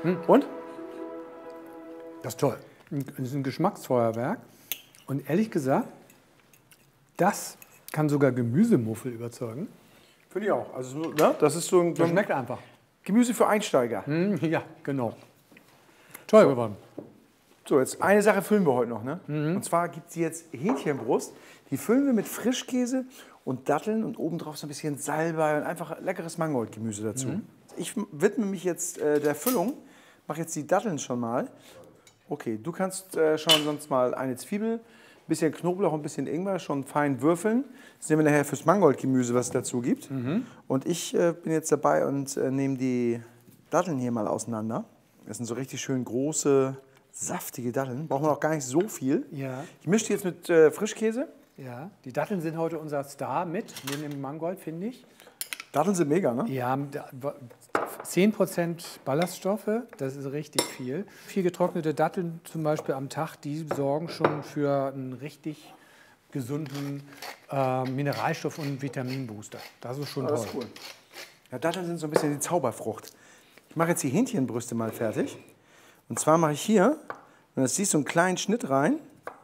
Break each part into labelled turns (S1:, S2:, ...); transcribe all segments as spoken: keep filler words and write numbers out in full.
S1: Hm. Und? Das ist toll. Das ist ein Geschmacksfeuerwerk. Und ehrlich gesagt, das kann sogar Gemüsemuffel überzeugen.
S2: Finde ich auch. Also, ne? Das ist so ein, so
S1: Das
S2: ein
S1: schmeckt einfach.
S2: Gemüse für Einsteiger.
S1: Hm, ja, genau. Toll geworden.
S2: So, jetzt eine Sache füllen wir heute noch. Ne? Mhm. Und zwar gibt es jetzt Hähnchenbrust. Die füllen wir mit Frischkäse und Datteln und obendrauf so ein bisschen Salbei und einfach leckeres Mangoldgemüse dazu. Mhm. Ich widme mich jetzt äh, der Füllung. Mache jetzt die Datteln schon mal. Okay, du kannst äh, schon sonst mal eine Zwiebel, ein bisschen Knoblauch, ein bisschen Ingwer schon fein würfeln. Das nehmen wir nachher fürs Mangoldgemüse, was es dazu gibt. Mhm. Und ich äh, bin jetzt dabei und äh, nehme die Datteln hier mal auseinander. Das sind so richtig schön große, saftige Datteln. Brauchen wir auch gar nicht so viel.
S1: Ja.
S2: Ich mische die jetzt mit äh, Frischkäse.
S1: Ja, die Datteln sind heute unser Star mit, neben dem Mangold, finde ich.
S2: Datteln sind mega, ne?
S1: Ja, zehn Prozent Ballaststoffe, das ist richtig viel. Vier getrocknete Datteln zum Beispiel am Tag, die sorgen schon für einen richtig gesunden äh, Mineralstoff- und Vitaminbooster. Das ist schon
S2: oh,
S1: toll.
S2: Das ist cool. Ja, Datteln sind so ein bisschen die Zauberfrucht. Ich mache jetzt die Hähnchenbrüste mal fertig. Und zwar mache ich hier, und das siehst du, einen kleinen Schnitt rein,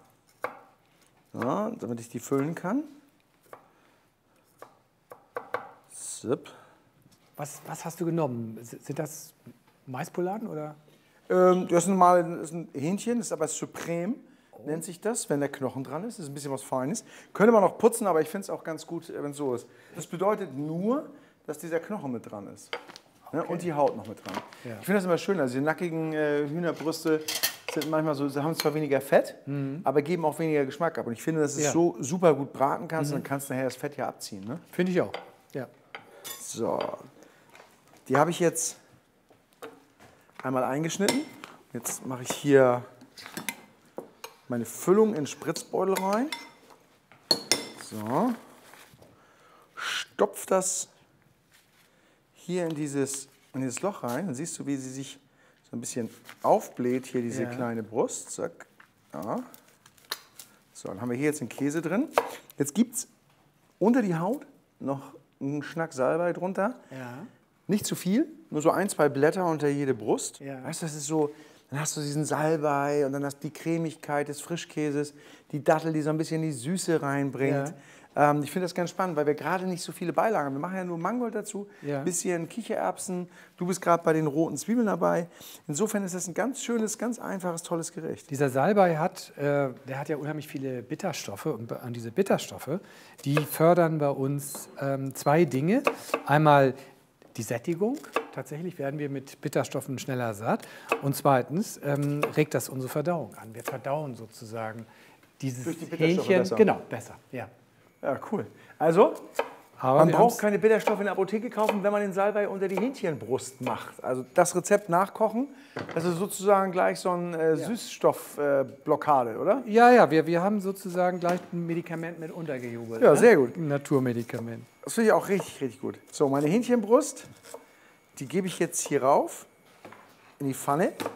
S2: ja, damit ich die füllen kann. Zip.
S1: Was, was hast du genommen? Sind das Maispoladen oder?
S2: Ähm, das ist normal, das ist ein Hähnchen, das ist aber Supreme, oh. nennt sich das, wenn der Knochen dran ist. Das ist ein bisschen was Feines. Könnte man noch putzen, aber ich finde es auch ganz gut, wenn es so ist. Das bedeutet nur, dass dieser Knochen mit dran ist. Okay. Und die Haut noch mit dran. Ja. Ich finde das immer schön. Also die nackigen äh, Hühnerbrüste sind manchmal so, sie haben zwar weniger Fett, mhm. aber geben auch weniger Geschmack ab. Und ich finde, dass du es ja. so super gut braten kannst, mhm. dann kannst du nachher das Fett ja abziehen. Ne?
S1: Finde ich auch. Ja.
S2: So, die habe ich jetzt einmal eingeschnitten. Jetzt mache ich hier meine Füllung in den Spritzbeutel rein. So, stopf das hier in dieses, in dieses Loch rein. Dann siehst du, wie sie sich so ein bisschen aufbläht, hier diese ja. kleine Brust. Zack. Ja. So, dann haben wir hier jetzt den Käse drin. Jetzt gibt es unter die Haut noch einen Schnack Salbei drunter.
S1: Ja.
S2: Nicht zu viel, nur so ein, zwei Blätter unter jede Brust.
S1: Ja.
S2: Weißt du, das ist so, dann hast du diesen Salbei und dann hast du die Cremigkeit des Frischkäses, die Dattel, die so ein bisschen die Süße reinbringt. Ja. Ähm, ich finde das ganz spannend, weil wir gerade nicht so viele Beilagen haben. Wir machen ja nur Mangold dazu,
S1: ja.
S2: bisschen Kichererbsen. Du bist gerade bei den roten Zwiebeln dabei. Insofern ist das ein ganz schönes, ganz einfaches, tolles Gericht.
S1: Dieser Salbei hat, äh, der hat ja unheimlich viele Bitterstoffe. Und an diese Bitterstoffe, die fördern bei uns ähm, zwei Dinge. Einmal die Sättigung. Tatsächlich werden wir mit Bitterstoffen schneller satt. Und zweitens ähm, regt das unsere Verdauung an. Wir verdauen sozusagen dieses
S2: Durch die Bitterstoffe
S1: Hähnchen.
S2: Besser.
S1: Genau, besser. Ja,
S2: ja cool. Also,
S1: aber
S2: man braucht keine Bitterstoffe in der Apotheke kaufen, wenn man den Salbei unter die Hähnchenbrust macht. Also das Rezept nachkochen, das ist sozusagen gleich so eine äh,
S1: ja.
S2: Süßstoffblockade, äh, oder?
S1: Ja, ja, wir, wir haben sozusagen gleich ein Medikament mit untergejubelt.
S2: Ja,
S1: ne?
S2: sehr gut.
S1: Ein Naturmedikament.
S2: Das finde ich auch richtig, richtig gut. So, meine Hähnchenbrust, die gebe ich jetzt hier rauf in die Pfanne.